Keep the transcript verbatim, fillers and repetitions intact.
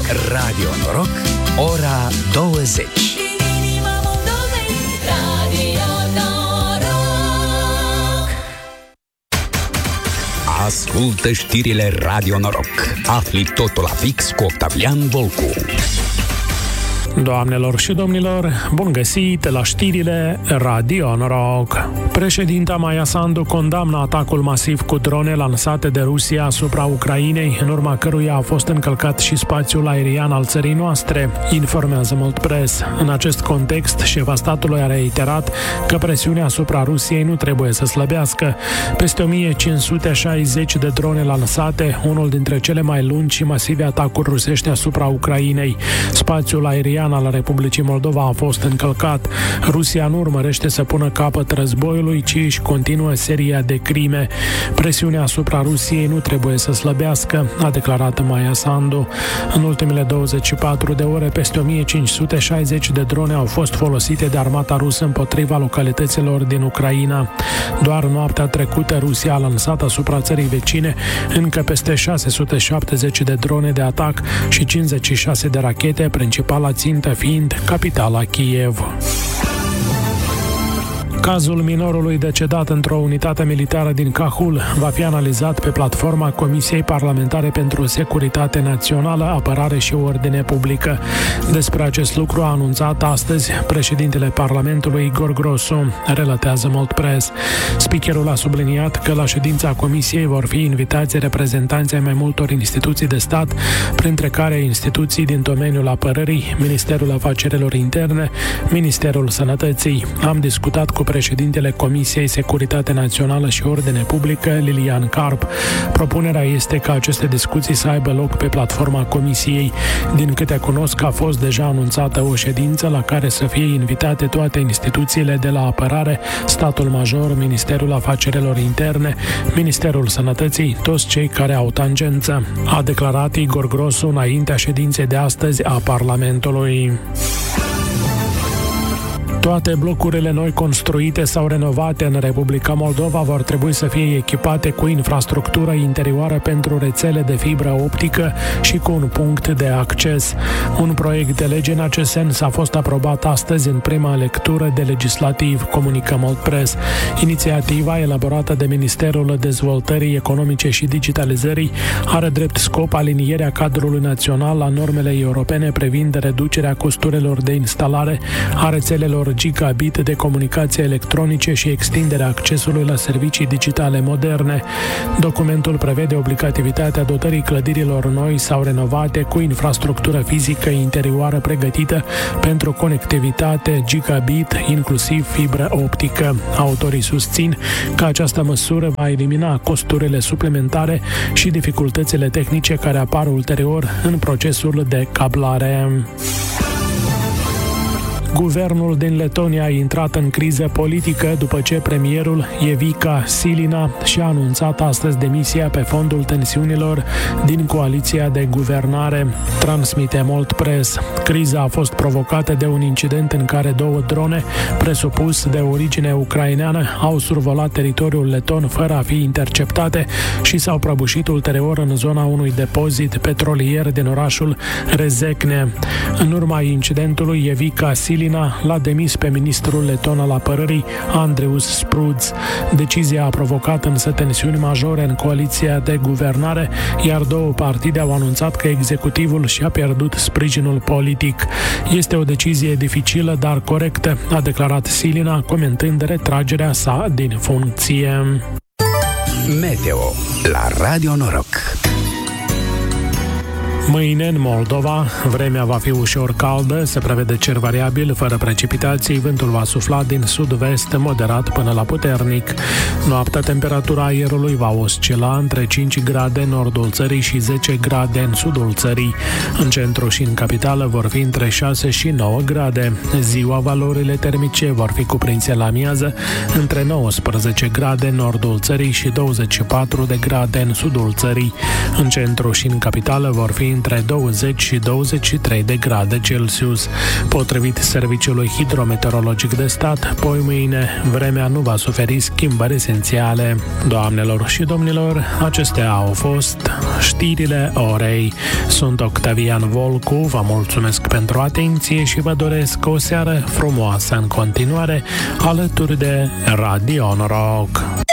Radio Noroc, ora douăzeci. Ascultă știrile Radio Noroc. Afli totul la fix cu Octavian Volcu. Doamnelor și domnilor, bun găsit la știrile Radio Noroc. Președinta Maia Sandu condamnă atacul masiv cu drone lansate de Rusia asupra Ucrainei, în urma căruia a fost încălcat și spațiul aerian al țării noastre, informează Mult Press. În acest context, șefa statului a reiterat că presiunea asupra Rusiei nu trebuie să slăbească. Peste o mie cinci sute șaizeci de drone lansate, unul dintre cele mai lungi și masive atacuri rusești asupra Ucrainei. Spațiul aerian al Republicii Moldova a fost încălcat. Rusia nu urmărește să pună capăt războiului, ci își continuă seria de crime. Presiunea asupra Rusiei nu trebuie să slăbească, a declarat Maia Sandu. În ultimele douăzeci și patru de ore, peste o mie cinci sute șaizeci de drone au fost folosite de armata rusă împotriva localităților din Ucraina. Doar noaptea trecută, Rusia a lansat asupra țării vecine încă peste șase sute șaptezeci de drone de atac și cincizeci și șase de rachete, principala țintă fiind capitala Kiev. Cazul minorului decedat într-o unitate militară din Cahul va fi analizat pe platforma Comisiei Parlamentare pentru Securitate Națională, Apărare și Ordine Publică. Despre acest lucru a anunțat astăzi președintele Parlamentului Igor Grosu, relatează Mult Press. Speakerul a subliniat că la ședința Comisiei vor fi invitați reprezentanții ai mai multor instituții de stat, printre care instituții din domeniul apărării, Ministerul Afacerilor Interne, Ministerul Sănătății. Am discutat cu președintele Comisiei Securitate Națională și Ordine Publică, Lilian Carp. Propunerea este ca aceste discuții să aibă loc pe platforma Comisiei. Din câte cunosc, a fost deja anunțată o ședință la care să fie invitate toate instituțiile de la Apărare, Statul Major, Ministerul Afacerilor Interne, Ministerul Sănătății, toți cei care au tangență, a declarat Igor Grosu înaintea ședinței de astăzi a Parlamentului. Toate blocurile noi construite sau renovate în Republica Moldova vor trebui să fie echipate cu infrastructură interioară pentru rețele de fibră optică și cu un punct de acces. Un proiect de lege în acest sens a fost aprobat astăzi în prima lectură de legislativ, comunică Mult Press. Inițiativa, elaborată de Ministerul Dezvoltării Economice și Digitalizării, are drept scop alinierea cadrului național la normele europene privind reducerea costurilor de instalare a rețelelor gigabit de comunicații electronice și extinderea accesului la servicii digitale moderne. Documentul prevede obligativitatea dotării clădirilor noi sau renovate cu infrastructură fizică interioară pregătită pentru conectivitate gigabit, inclusiv fibră optică. Autorii susțin că această măsură va elimina costurile suplimentare și dificultățile tehnice care apar ulterior în procesul de cablare. Guvernul din Letonia a intrat în criză politică după ce premierul Ievika Silina și-a anunțat astăzi demisia pe fondul tensiunilor din coaliția de guvernare, transmite Mult Press. Criza a fost provocată de un incident în care două drone, presupus de origine ucraineană, au survolat teritoriul leton fără a fi interceptate și s-au prăbușit ulterior în zona unui depozit petrolier din orașul Rezekne. În urma incidentului, Ievika Silina l-a demis pe ministrul leton al apărării, Andrius Sprudz. Decizia a provocat însă tensiuni majore în coaliția de guvernare, iar două partide au anunțat că executivul și-a pierdut sprijinul politic. Este o decizie dificilă, dar corectă, a declarat Silina, comentând retragerea sa din funcție. Meteo la Radio Noroc. Mâine în Moldova, vremea va fi ușor caldă, se prevede cer variabil, fără precipitații, vântul va sufla din sud-vest, moderat până la puternic. Noaptea, temperatura aerului va oscila între cinci grade în nordul țării și zece grade în sudul țării. În centru și în capitală vor fi între șase și nouă grade. Ziua, valorile termice vor fi cuprinse la amiază între nouăsprezece grade în nordul țării și douăzeci și patru de grade în sudul țării. În centru și în capitală vor fi între douăzeci și douăzeci și trei de grade Celsius. Potrivit Serviciului Hidrometeorologic de Stat, poi mâine vremea nu va suferi schimbări esențiale. Doamnelor și domnilor, acestea au fost știrile orei. Sunt Octavian Volcu, vă mulțumesc pentru atenție și vă doresc o seară frumoasă în continuare alături de Radio Noroc.